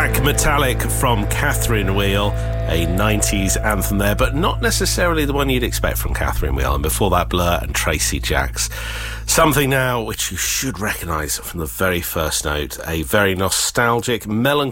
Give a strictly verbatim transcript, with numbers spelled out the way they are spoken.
Black Metallic from Catherine Wheel, a nineties anthem there, but not necessarily the one you'd expect from Catherine Wheel. And before that, Blur and Tracy Jacks. Something now which you should recognise from the very first note, a very nostalgic, melancholic